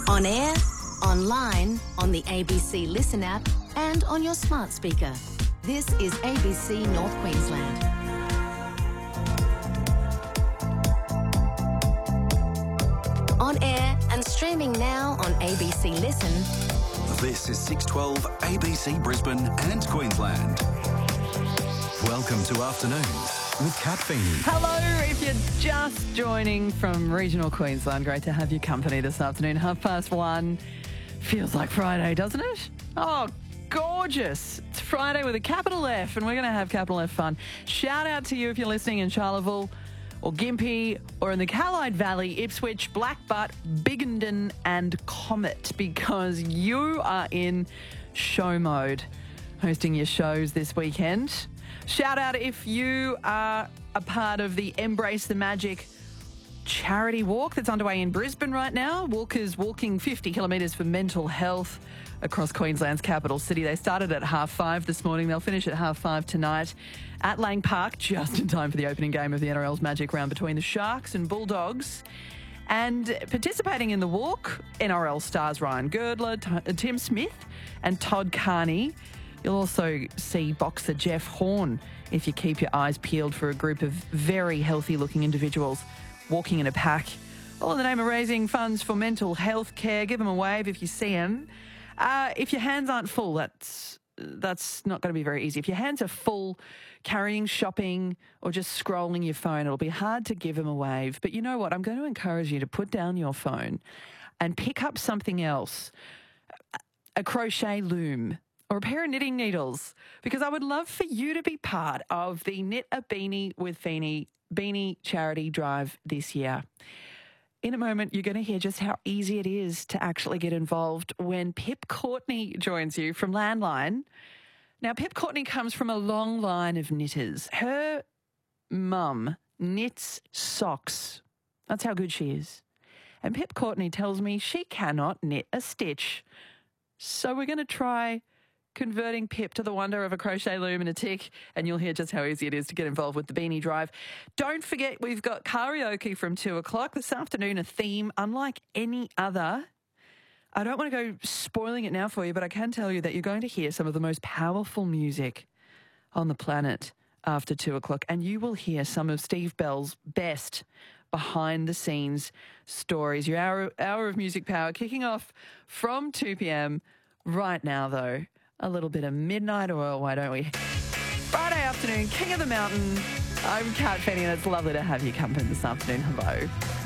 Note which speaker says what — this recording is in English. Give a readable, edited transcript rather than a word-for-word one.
Speaker 1: On air, online, on the ABC Listen app and on your smart speaker. This is ABC North Queensland. On air and streaming now on ABC Listen.
Speaker 2: This is 612 ABC Brisbane and Queensland. Welcome to Afternoons with Kat Feeney.
Speaker 3: Hello, if you're just joining from regional Queensland, great to have your company this afternoon. 1:30. Feels like Friday, doesn't it? Oh, gorgeous. It's Friday with a capital F, and we're going to have capital F fun. Shout out to you if you're listening in Charleville or Gympie or in the Callide Valley, Ipswich, Blackbutt, Biggenden and Comet, because you are in show mode hosting your shows this weekend. Shout out if you are a part of the Embrace the Magic charity walk that's underway in Brisbane right now. Walkers walking 50 kilometres for mental health across Queensland's capital city. They started at 5:30 this morning. They'll finish at 5:30 tonight at Lang Park, just in time for the opening game of the NRL's Magic Round between the Sharks and Bulldogs. And participating in the walk, NRL stars Ryan Girdler, Tim Smith and Todd Carney. You'll also see boxer Jeff Horn if you keep your eyes peeled for a group of very healthy-looking individuals walking in a pack, all in the name of raising funds for mental health care. Give them a wave if you see them. If your hands aren't full, that's not going to be very easy. If your hands are full carrying shopping or just scrolling your phone, it'll be hard to give them a wave. But you know what? I'm going to encourage you to put down your phone and pick up something else, a crochet loom or a pair of knitting needles, because I would love for you to be part of the Knit a Beanie with Feeney Beanie Charity Drive this year. In a moment, you're going to hear just how easy it is to actually get involved when Pip Courtney joins you from Landline. Now, Pip Courtney comes from a long line of knitters. Her mum knits socks. That's how good she is. And Pip Courtney tells me she cannot knit a stitch. So we're going to try converting Pip to the wonder of a crochet loom and a tick, and you'll hear just how easy it is to get involved with the Beanie Drive. Don't forget, we've got karaoke from 2 o'clock this afternoon, a theme unlike any other. I don't want to go spoiling it now for you, but I can tell you that you're going to hear some of the most powerful music on the planet after 2 o'clock, and you will hear some of Steve Bell's best behind-the-scenes stories. Your hour of music power kicking off from 2 p.m. right now, though. A little bit of Midnight Oil, why don't we? Friday afternoon, King of the Mountain. I'm Kat Feeney, and it's lovely to have you company this afternoon. Hello.